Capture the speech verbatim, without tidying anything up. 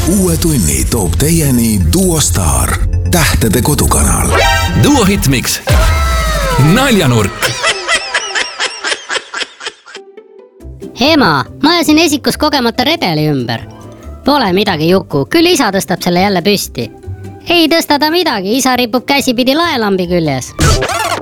uue tunni toob teieni Duo Star, tähtede kodukanal. Duo Hitmix. Naljanurk. Ema, ma ajasin esikus kogemata redeli ümber. Pole midagi Juku, küll isa tõstab selle jälle püsti. Ei tõsta ta midagi, isa ripub käsipidi laelambi küljes.